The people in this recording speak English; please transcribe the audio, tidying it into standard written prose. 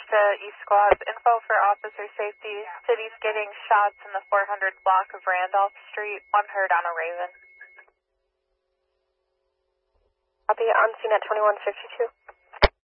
to East Squad. Info for officer safety. City's getting shots in the 400 block of Randolph Street. One heard on a Raven. Copy, on scene at 2152.